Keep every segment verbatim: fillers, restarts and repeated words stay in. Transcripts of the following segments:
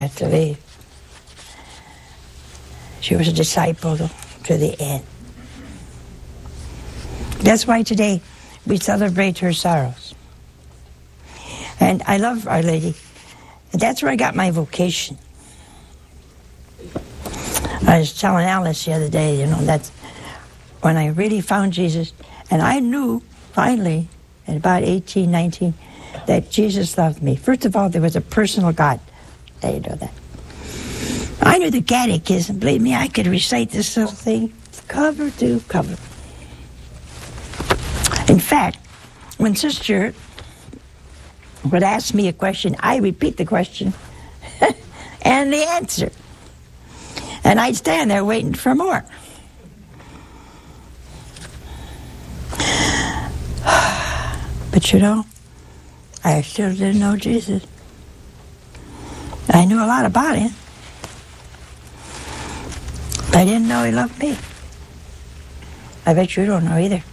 had to leave. She was a disciple to the end. That's why today we celebrate her sorrows. And I love Our Lady. And that's where I got my vocation. I was telling Alice the other day, you know, that's when I really found Jesus. And I knew, finally, at about eighteen, nineteen, that Jesus loved me. First of all, there was a personal God. There you know that. I knew the catechism. Believe me, I could recite this little thing cover to cover. In fact, when Sister would ask me a question, I repeat the question and the answer. And I'd stand there waiting for more. But you know, I still didn't know Jesus. I knew a lot about him. But I didn't know he loved me. I bet you don't know either.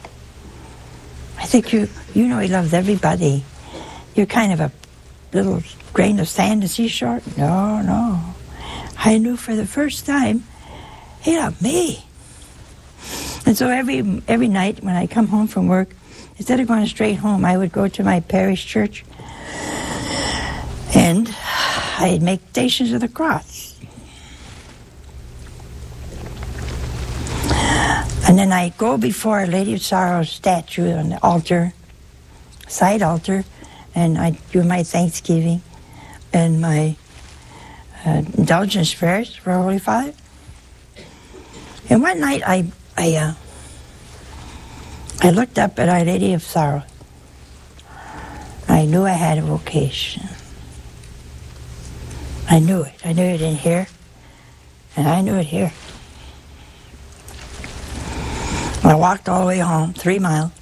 I think you you know he loves everybody. You're kind of a little grain of sand to seashore. No, no. I knew for the first time he loved me. And so every every night when I come home from work, instead of going straight home, I would go to my parish church and I'd make Stations of the Cross. And then I go before Our Lady of Sorrows statue on the altar, side altar, and I do my thanksgiving and my uh, indulgence prayers for Holy Father. And one night I I uh, I looked up at Our Lady of Sorrows. I knew I had a vocation. I knew it. I knew it in here, and I knew it here. I walked all the way home, three miles,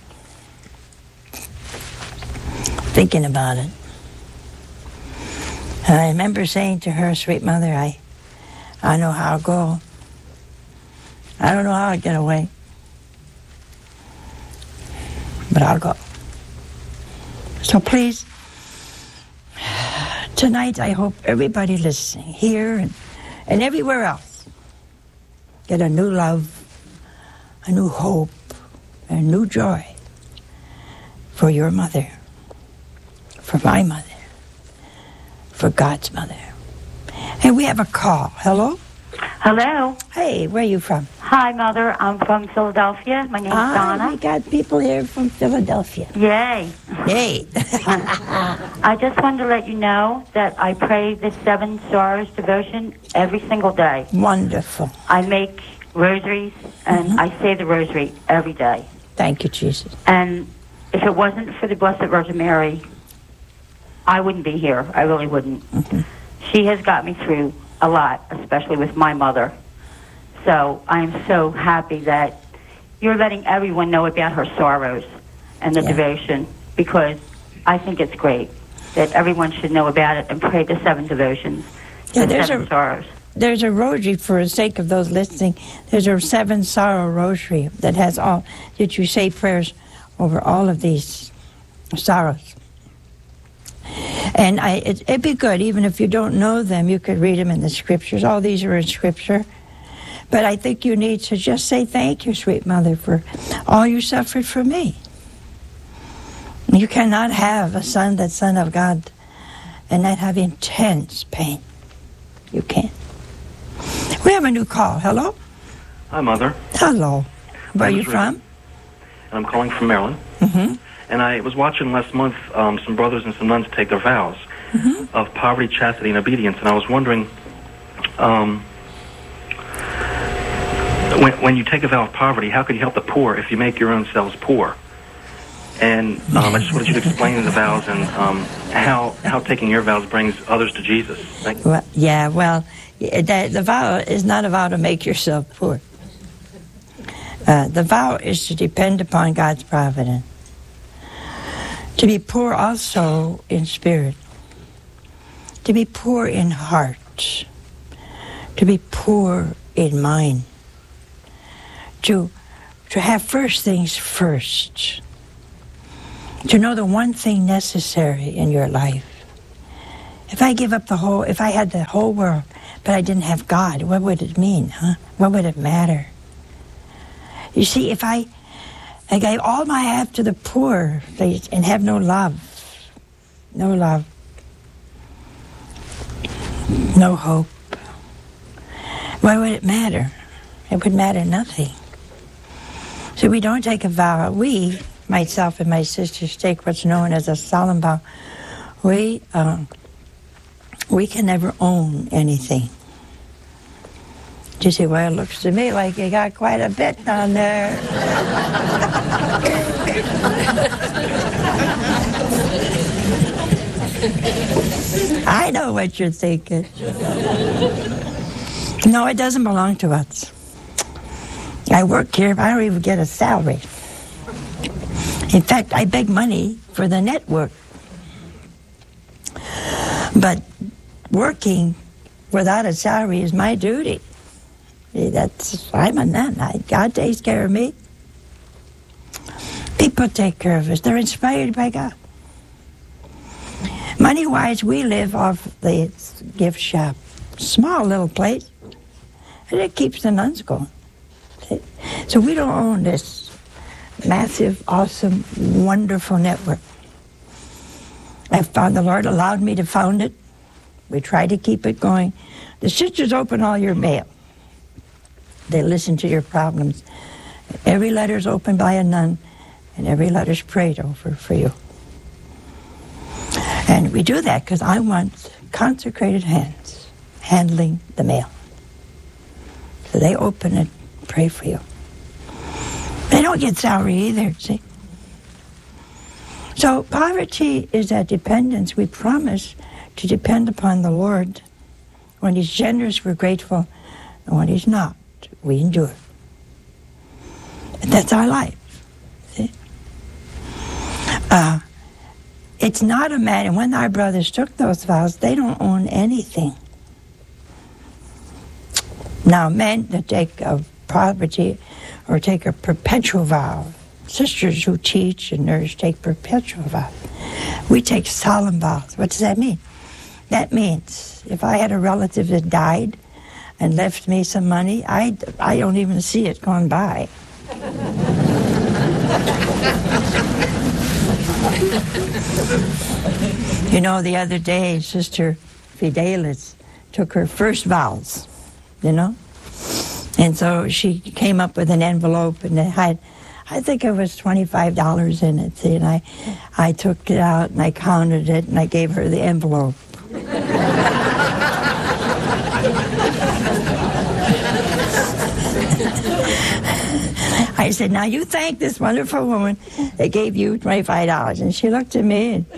thinking about it. And I remember saying to her, sweet mother, I, I know how I'll go. I don't know how I'll get away, but I'll go. So please, tonight I hope everybody listening here and, and everywhere else get a new love, a new hope, a new joy for your mother, for my mother, for God's mother. And we have a call. Hello? Hello. Hey, where are you from? Hi, Mother. I'm from Philadelphia. My name's ah, Donna. We got people here from Philadelphia. Yay. Yay. I just wanted to let you know that I pray the Seven Sorrows devotion every single day. Wonderful. I make rosaries, and mm-hmm. I say the rosary every day. Thank you, Jesus. And if it wasn't for the Blessed Virgin Mary, I wouldn't be here. I really wouldn't. Mm-hmm. She has got me through a lot, especially with my mother. So I am so happy that you're letting everyone know about her sorrows and the yeah. devotion, because I think it's great that everyone should know about it and pray the seven devotions, yeah, the there's seven a, sorrows. There's a rosary, for the sake of those listening, there's a seven sorrow rosary that has all, that you say prayers over all of these sorrows. And I, it, it'd be good, even if you don't know them, you could read them in the scriptures. All these are in scripture. But I think you need to just say thank you, sweet mother, for all you suffered for me. You cannot have a son that's son of God and not have intense pain. You can't. We have a new call. Hello? Hi, Mother. Hello. Where are you from? And I'm calling from Maryland. Mm-hmm. And I was watching last month um, some brothers and some nuns take their vows mm-hmm. of poverty, chastity, and obedience. And I was wondering, um, when, when you take a vow of poverty, how could you help the poor if you make your own selves poor? And um, I just wanted you to explain the vows and um, how how taking your vows brings others to Jesus. Thank you. Well, yeah, well, the, the vow is not a vow to make yourself poor. Uh, the vow is to depend upon God's providence. To be poor also in spirit. To be poor in heart. To be poor in mind. To, to have first things first. To know the one thing necessary in your life If I give up the whole, if I had the whole world, but I didn't have God, what would it mean, huh? What would it matter? You see, if I, I gave all my have to the poor and have no love, no love, no hope, why would it matter? It would matter nothing. So we don't take a vow. We, myself and my sisters, take what's known as a solemn vow. We, uh, we can never own anything. You say, well, it looks to me like you got quite a bit down there. I know what you're thinking. No, it doesn't belong to us. I work here, I don't even get a salary. In fact, I beg money for the network. But working without a salary is my duty. That's, I'm a nun. I, God takes care of me. People take care of us. They're inspired by God. Money-wise, we live off the gift shop. Small little place. And it keeps the nuns going. So we don't own this massive, awesome, wonderful network. I found the Lord allowed me to found it. We try to keep it going. The sisters open all your mail. They listen to your problems. Every letter's opened by a nun, and every letter's prayed over for you. And we do that because I want consecrated hands handling the mail. So they open it, pray for you. They don't get salary either, see? So poverty is that dependence. We promise to depend upon the Lord. When He's generous, we're grateful. And when He's not, we endure. And that's our life, see? Uh, it's not a matter, when our brothers took those vows, they don't own anything. Now, men that take a poverty or take a perpetual vow, sisters who teach and nurse take perpetual vows. We take solemn vows. What does that mean? That means if I had a relative that died and left me some money, I, I don't even see it going by. You know, the other day, Sister Fidelis took her first vows, you know? And so she came up with an envelope, and it had, I think it was twenty-five dollars in it, see, and I, I took it out, and I counted it, and I gave her the envelope. I said, now you thank this wonderful woman that gave you twenty-five dollars. And she looked at me, and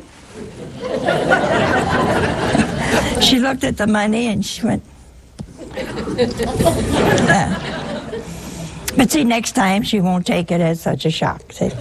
she looked at the money, and she went, uh, but see, next time she won't take it as such a shock. See?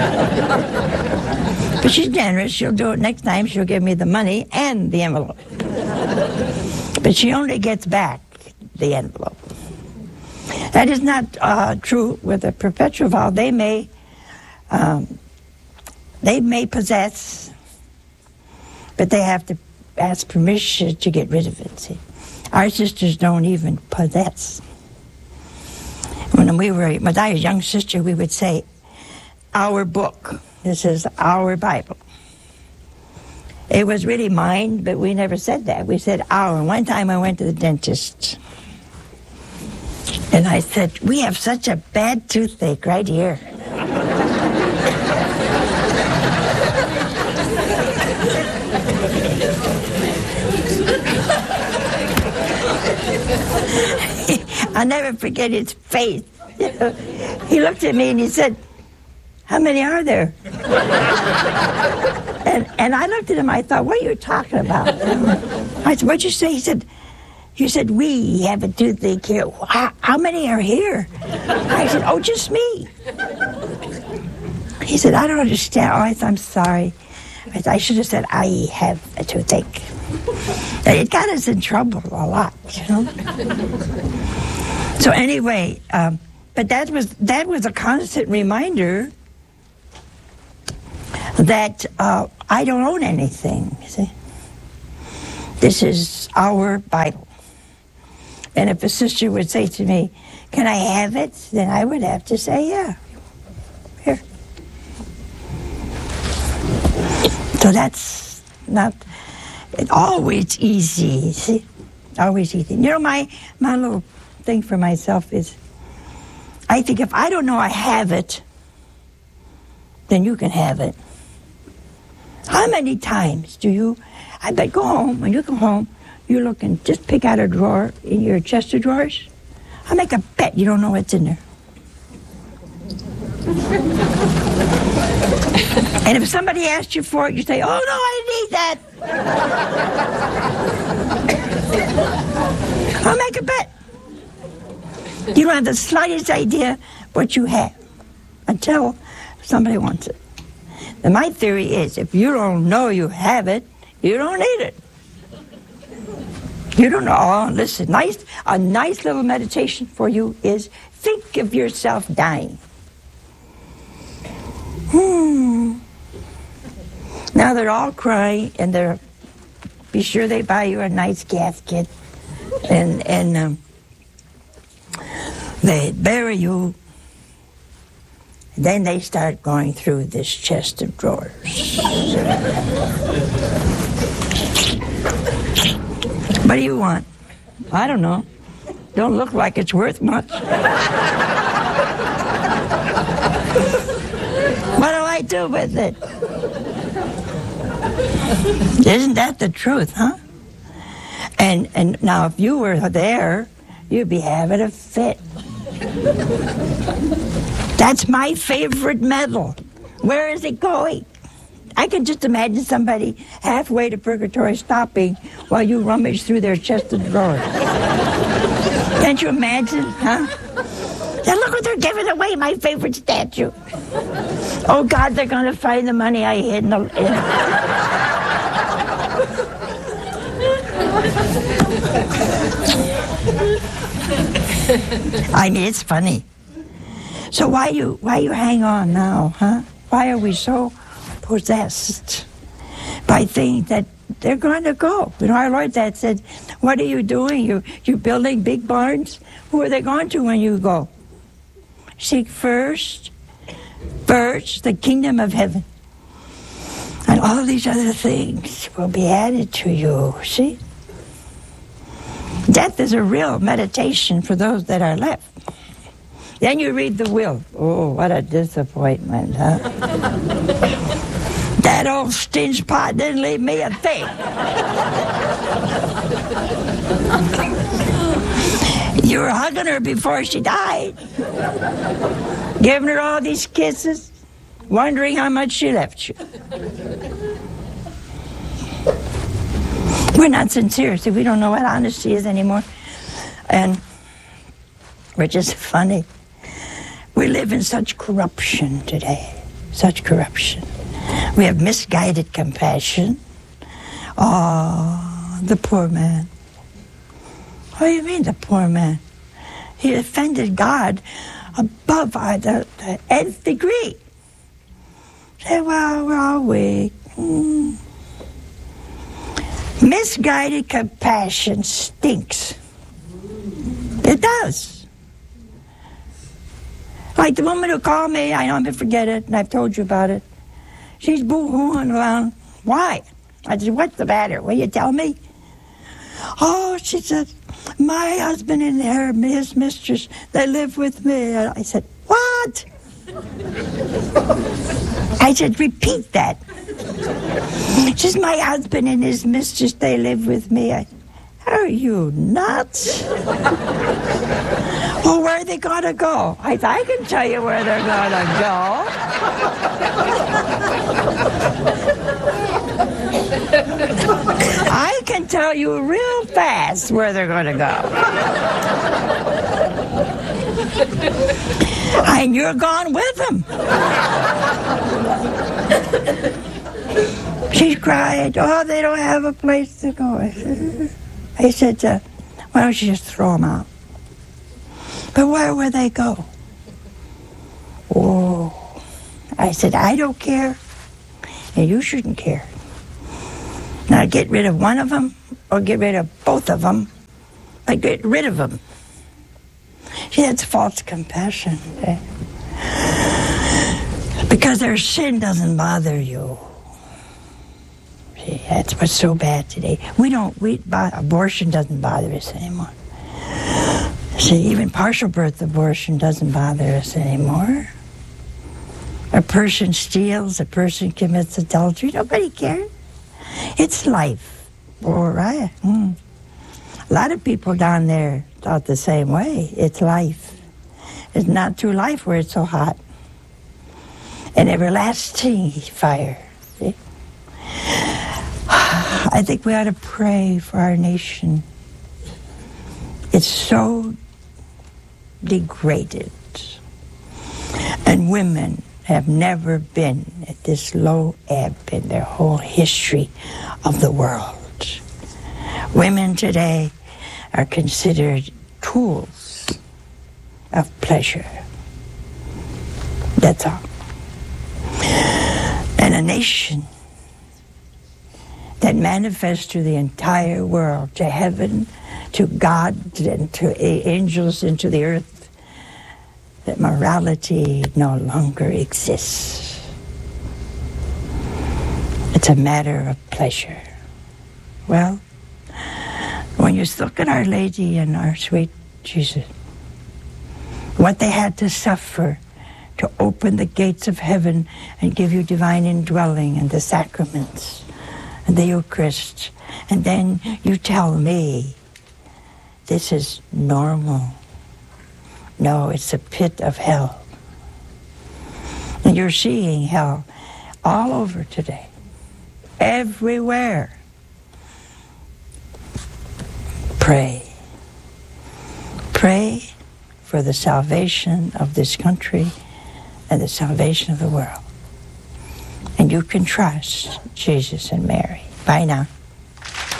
But she's generous. She'll do it next time. She'll give me the money and the envelope. But she only gets back the envelope. That is not uh, true with a perpetual vow. They may, um, they may possess, but they have to ask permission to get rid of it. See? Our sisters don't even possess. When we were, when I was a young sister, we would say, our book. This is our Bible. It was really mine, but we never said that. We said our. One time I went to the dentist, and I said, we have such a bad toothache right here. I'll never forget his face. He looked at me and he said, how many are there? and, and I looked at him, I thought, what are you talking about? I said, what'd you say? He said, you said, we have a toothache here. How, how many are here? I said, oh, just me. He said, I don't understand. Oh, I said, I'm sorry. I, said, I should have said, I have a toothache. It got us in trouble a lot, you know? So anyway, um, but that was that was a constant reminder that uh, I don't own anything, you see? This is our Bible. And if a sister would say to me, can I have it? Then I would have to say, yeah. Here. So that's not it's always easy, see? Always easy. You know, my, my little thing for myself is, I think if I don't know I have it, then you can have it. How many times do you, I bet go home, when you come home, you look and just pick out a drawer in your chest of drawers. I'll make a bet you don't know what's in there. And if somebody asks you for it, you say, oh, no, I need that. I'll make a bet. You don't have the slightest idea what you have until somebody wants it. And my theory is, if you don't know you have it, you don't need it. You don't know. Oh, listen, nice, a nice little meditation for you is think of yourself dying. Hmm. Now they're all crying, and they're be sure they buy you a nice casket, and and um, they bury you. Then they start going through this chest of drawers. What do you want? I don't know. Don't look like it's worth much. What do I do with it? Isn't that the truth, huh? And and now if you were there, you'd be having a fit. That's my favorite medal. Where is it going? I can just imagine somebody halfway to purgatory stopping while you rummage through their chest of drawers. Can't you imagine, huh? Now look what they're giving away, my favorite statue. Oh, God, they're going to find the money I hid in the... In. I mean, it's funny. So why you why you hang on now, huh? Why are we so possessed by things that they're going to go? You know, our Lord that said, what are you doing? You you building big barns? Who are they going to when you go? Seek first, first the kingdom of heaven. And all these other things will be added to you, see? Death is a real meditation for those that are left. Then you read the will. Oh, what a disappointment, huh? That old stinge pot didn't leave me a thing. You were hugging her before she died. Giving her all these kisses, wondering how much she left you. We're not sincere, so we don't know what honesty is anymore. And we're just funny. We live in such corruption today, such corruption. We have misguided compassion. Oh, the poor man. What do you mean, the poor man? He offended God above the, the nth degree. Say, well, we're all weak. Hmm. Misguided compassion stinks. It does. Like the woman who called me, I don't forget it, and I've told you about it. She's boo-hooing around. Why? I said, what's the matter? Will you tell me? Oh, she said, my husband and her, his mistress, they live with me. I said, what? I said, repeat that. She says, my husband and his mistress, they live with me. I said, are you nuts? Well, where are they going to go? I, I can tell you where they're going to go. I can tell you real fast where they're going to go. And you're gone with them. She's crying. Oh, they don't have a place to go. I said, uh, why don't you just throw them out? But where will they go? Oh, I said, I don't care, and you shouldn't care. Now get rid of one of them, or get rid of both of them, but get rid of them. See, that's false compassion. Eh? Because their sin doesn't bother you. See, that's what's so bad today. We don't, we, abortion doesn't bother us anymore. See, even partial birth abortion doesn't bother us anymore. A person steals, a person commits adultery, nobody cares. It's life. All right. Mm. A lot of people down there thought the same way. It's life. It's not through life where it's so hot. An everlasting fire. See? I think we ought to pray for our nation. It's so degraded. And women have never been at this low ebb in their whole history of the world. Women today are considered tools of pleasure. That's all. And a nation that manifests to the entire world, to heaven, to God, and to angels, and to the earth, that morality no longer exists. It's a matter of pleasure. Well, when you look at Our Lady and our sweet Jesus, what they had to suffer to open the gates of heaven and give you divine indwelling and the sacraments and the Eucharist, and then you tell me this is normal. No, it's a pit of hell. And you're seeing hell all over today, everywhere. Pray. Pray for the salvation of this country and the salvation of the world. And you can trust Jesus and Mary. Bye now.